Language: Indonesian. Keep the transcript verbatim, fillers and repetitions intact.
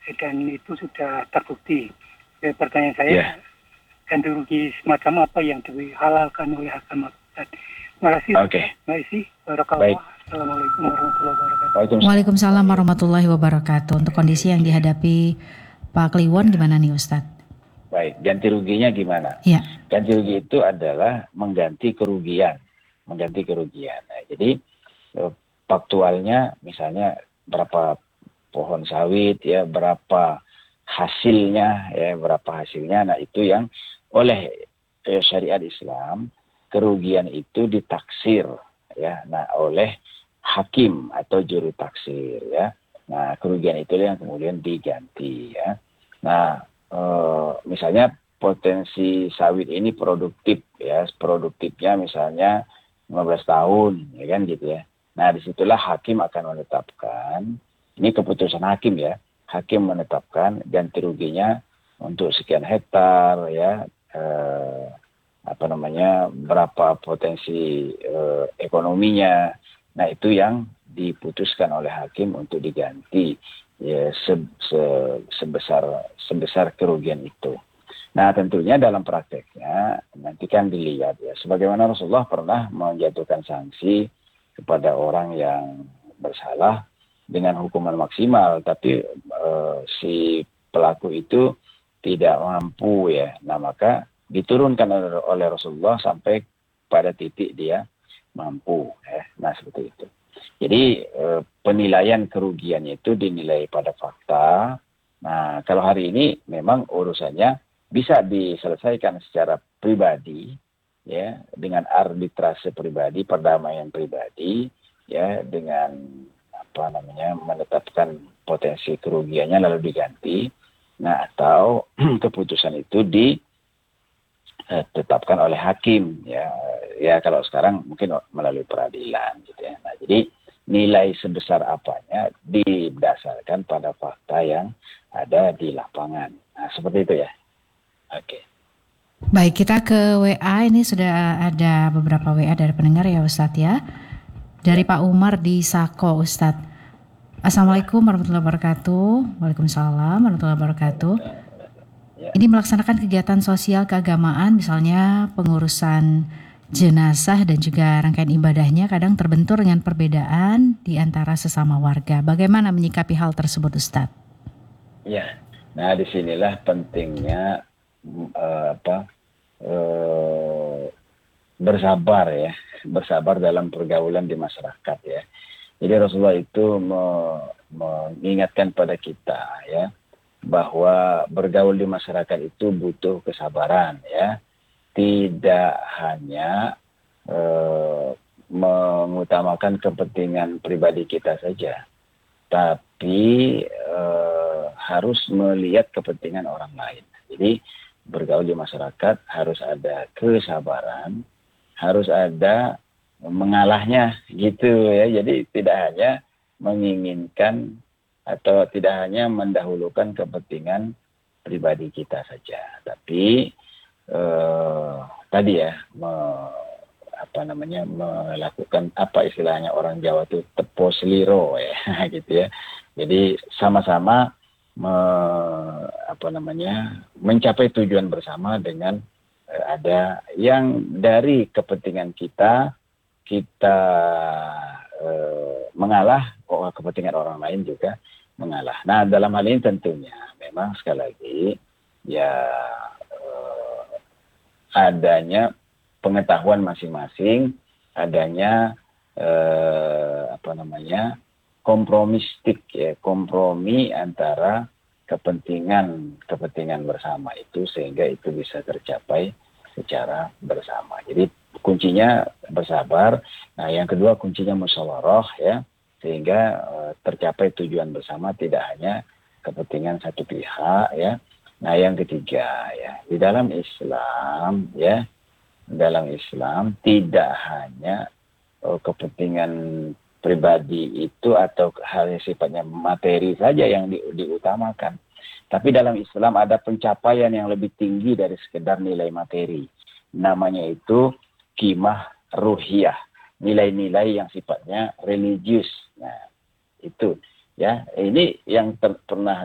dan itu sudah terbukti. Eh, pertanyaan saya, Ya. ganti rugi semacam apa yang dihalalkan oleh agama Ustaz? Terima kasih. Oke. Terima kasih. Barakallah. Baik. Assalamualaikum warahmatullahi wabarakatuh. Waalaikumsalam. Waalaikumsalam warahmatullahi wabarakatuh. Untuk kondisi yang dihadapi Pak Kliwon gimana nih Ustadz? Baik, ganti ruginya gimana? Ya. Ganti rugi itu adalah mengganti kerugian, mengganti kerugian. Nah, jadi eh, faktualnya misalnya berapa pohon sawit ya, berapa hasilnya ya, berapa hasilnya. Nah, itu yang oleh eh, syariat Islam kerugian itu ditaksir ya, nah oleh hakim atau juru taksir ya. Nah, kerugian itu yang kemudian diganti ya. Nah, e, misalnya potensi sawit ini produktif ya, produktifnya misalnya lima belas tahun ya kan gitu ya. Nah, disitulah hakim akan menetapkan, ini keputusan hakim ya, hakim menetapkan ganti ruginya untuk sekian hektar ya, e, apa namanya, berapa potensi e, ekonominya. Nah, itu yang diputuskan oleh hakim untuk diganti ya, se, se, sebesar sebesar kerugian itu. Nah, tentunya dalam prakteknya nanti kan dilihat ya, sebagaimana Rasulullah pernah menjatuhkan sanksi kepada orang yang bersalah dengan hukuman maksimal, tapi e, si pelaku itu tidak mampu ya. Nah, maka diturunkan oleh, oleh Rasulullah sampai pada titik dia mampu ya. Nah, seperti itu. Jadi eh, penilaian kerugiannya itu dinilai pada fakta. Nah, kalau hari ini memang urusannya bisa diselesaikan secara pribadi ya, dengan arbitrase pribadi, perdamaian pribadi ya, dengan apa namanya, menetapkan potensi kerugiannya lalu diganti. Nah, atau keputusan itu ditetapkan oleh hakim ya. Ya, kalau sekarang mungkin melalui peradilan gitu ya. Nah, jadi nilai sebesar apanya didasarkan pada fakta yang ada di lapangan. Nah, seperti itu ya. Oke. Baik, kita ke W A. Ini sudah ada beberapa W A dari pendengar ya Ustadz ya. Dari Pak Umar di Sako, Ustadz. Assalamualaikum warahmatullahi wabarakatuh. Waalaikumsalam warahmatullahi wabarakatuh. Ini melaksanakan kegiatan sosial keagamaan, misalnya pengurusan jenazah dan juga rangkaian ibadahnya kadang terbentur dengan perbedaan di antara sesama warga. Bagaimana menyikapi hal tersebut, Ustadz? Ya, nah disinilah pentingnya uh, apa uh, bersabar ya, bersabar dalam pergaulan di masyarakat ya. Jadi Rasulullah itu me- mengingatkan pada kita ya, bahwa bergaul di masyarakat itu butuh kesabaran ya. Tidak hanya eh, mengutamakan kepentingan pribadi kita saja, tapi eh, harus melihat kepentingan orang lain. Jadi bergaul di masyarakat harus ada kesabaran, harus ada mengalahnya gitu ya. Jadi tidak hanya menginginkan atau tidak hanya mendahulukan kepentingan pribadi kita saja, tapi Uh, tadi ya me, apa namanya melakukan apa istilahnya orang Jawa itu tepos liro ya gitu ya. Jadi sama-sama me, apa namanya mencapai tujuan bersama dengan uh, ada yang dari kepentingan kita kita uh, mengalah, kok kepentingan orang lain juga mengalah. Nah, dalam hal ini tentunya memang sekali lagi ya adanya pengetahuan masing-masing, adanya eh, apa namanya kompromistik ya, kompromi antara kepentingan kepentingan bersama itu sehingga itu bisa tercapai secara bersama. Jadi kuncinya bersabar. Nah, yang kedua kuncinya musyawarah ya, sehingga eh, tercapai tujuan bersama, tidak hanya kepentingan satu pihak ya. Nah, yang ketiga ya, di dalam Islam ya, dalam Islam tidak hanya oh, kepentingan pribadi itu atau hal yang sifatnya materi saja yang di, diutamakan. Tapi dalam Islam ada pencapaian yang lebih tinggi dari sekedar nilai materi. Namanya itu qimah ruhiyah, nilai-nilai yang sifatnya religius. Nah, itu ya, ini yang ter, pernah